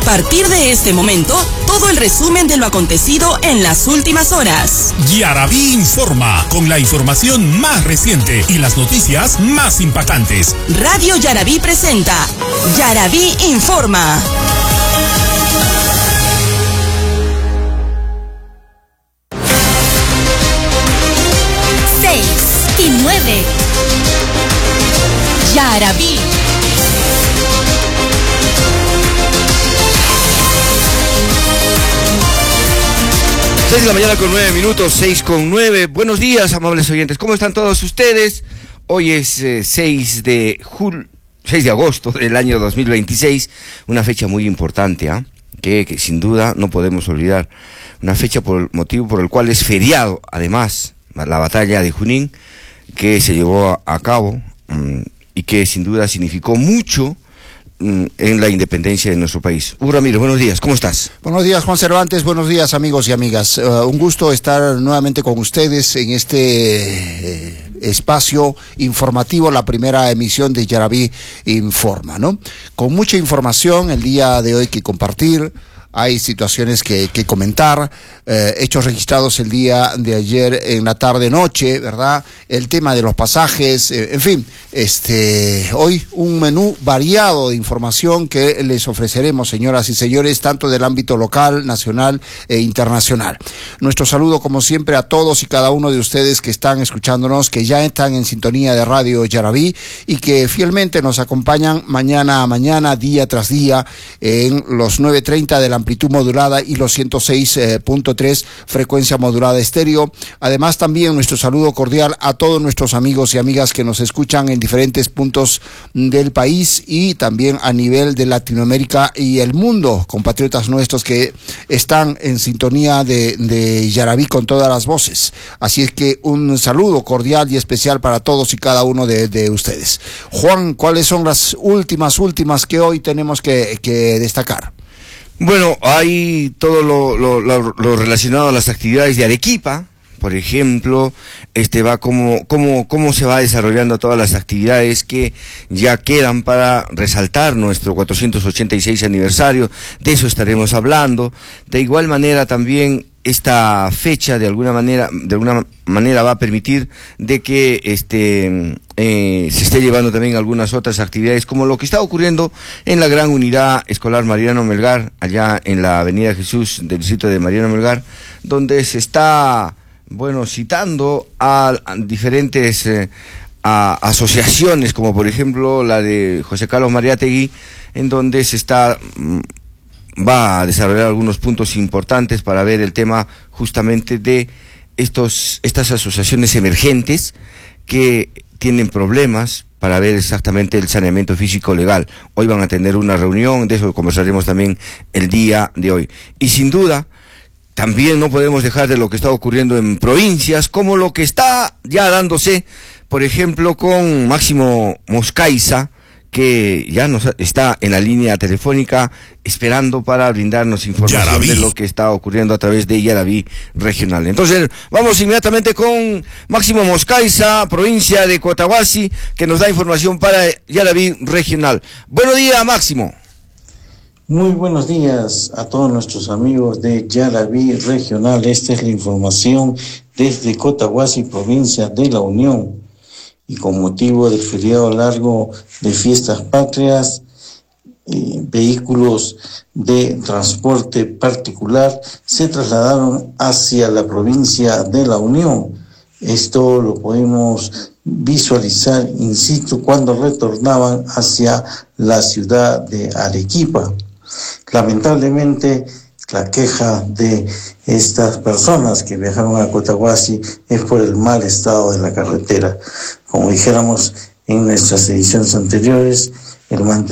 partir de este momento, todo el resumen de lo acontecido en las últimas horas. Yaraví informa, con la información más reciente y las noticias más impactantes. Radio Yaraví presenta Yaraví informa. 6 y 9. Yaraví. Seis de la mañana con 9 minutos, 6:09. Buenos días, amables oyentes. ¿Cómo están todos ustedes? Hoy es 6 de agosto del año 2026, una fecha muy importante, que sin duda no podemos olvidar. Una fecha por el motivo por el cual es feriado, además, la batalla de Junín, que se llevó a cabo y que sin duda significó mucho en la independencia de nuestro país. Hugo Ramírez, buenos días, ¿cómo estás? Buenos días, Juan Cervantes, buenos días, amigos y amigas. Un gusto estar nuevamente con ustedes en este espacio informativo, la primera emisión de Yaraví Informa, ¿no? Con mucha información el día de hoy que compartir. Hay situaciones que comentar, hechos registrados el día de ayer en la tarde-noche, ¿verdad? El tema de los pasajes, en fin, hoy un menú variado de información que les ofreceremos, señoras y señores, tanto del ámbito local, nacional e internacional. Nuestro saludo, como siempre, a todos y cada uno de ustedes que están escuchándonos, que ya están en sintonía de Radio Yaraví y que fielmente nos acompañan mañana a mañana, día tras día, en los 9:30 de la amplitud modulada y los 106.3 frecuencia modulada estéreo. Además, también nuestro saludo cordial a todos nuestros amigos y amigas que nos escuchan en diferentes puntos del país y también a nivel de Latinoamérica y el mundo, compatriotas nuestros que están en sintonía de Yaraví con todas las voces. Así es que un saludo cordial y especial para todos y cada uno de ustedes. Juan, ¿cuáles son las últimas que hoy tenemos que destacar? Bueno, hay todo lo relacionado a las actividades de Arequipa, por ejemplo, va cómo se va desarrollando todas las actividades que ya quedan para resaltar nuestro 486 aniversario, de eso estaremos hablando. De igual manera también esta fecha de alguna manera va a permitir de que se esté llevando también algunas otras actividades, como lo que está ocurriendo en la Gran Unidad Escolar Mariano Melgar, allá en la Avenida Jesús del distrito de Mariano Melgar, donde se está, citando a diferentes asociaciones, como por ejemplo la de José Carlos Mariátegui, en donde va a desarrollar algunos puntos importantes para ver el tema justamente de estas asociaciones emergentes que tienen problemas para ver exactamente el saneamiento físico legal. Hoy van a tener una reunión, de eso conversaremos también el día de hoy. Y sin duda, también no podemos dejar de lo que está ocurriendo en provincias, como lo que está ya dándose, por ejemplo, con Máximo Moscaiza, que ya está en la línea telefónica esperando para brindarnos información Yaraví, de lo que está ocurriendo a través de Yaraví Regional. Entonces, vamos inmediatamente con Máximo Moscaiza, provincia de Cotahuasi, que nos da información para Yaraví Regional. Buenos días, Máximo. Muy buenos días a todos nuestros amigos de Yaraví Regional. Esta es la información desde Cotahuasi, provincia de La Unión. Y con motivo del feriado largo de fiestas patrias, vehículos de transporte particular se trasladaron hacia la provincia de La Unión. Esto lo podemos visualizar in situ cuando retornaban hacia la ciudad de Arequipa. Lamentablemente, la queja de estas personas que viajaron a Cotahuasi es por el mal estado de la carretera. Como dijéramos en nuestras ediciones anteriores, el